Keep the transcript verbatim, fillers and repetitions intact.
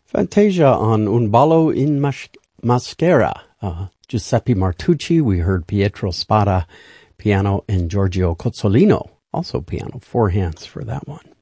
Fantasia on Un ballo in mas- maschera. Uh, Giuseppe Martucci, we heard Pietro Spada, piano, and Giorgio Cozzolino, also piano, four hands for that one.